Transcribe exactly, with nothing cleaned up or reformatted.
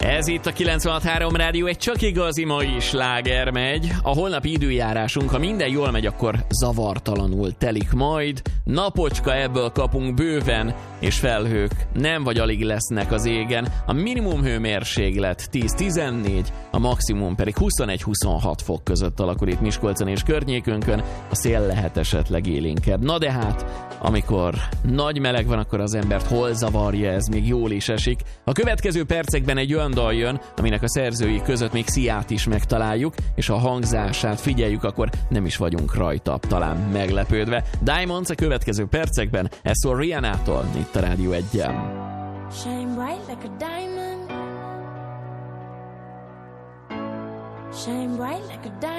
Ez itt a kilencvenhat három Rádió, egy csak igazi mai sláger megy. A holnapi időjárásunk, ha minden jól megy, akkor zavartalanul telik majd. Napocska ebből kapunk bőven, és felhők nem vagy alig lesznek az égen. A minimum hőmérséklet tíz-tizennégy, a maximum pedig huszonegy-huszonhat fok között alakul itt Miskolcon és környékünkön. A szél lehet esetleg élénkebb. Na de hát, amikor nagy meleg van, akkor az embert hol zavarja, ez még jól is esik. A következő percekben egy olyan dal jön, aminek a szerzői között még Sziát is megtaláljuk, és ha a hangzását figyeljük, akkor nem is vagyunk rajta talán meglepődve. Diamonds a következő percekben, ez szól Rihanától, itt a Rádió egyen. Shine bright like a diamond. Shine bright like a diamond.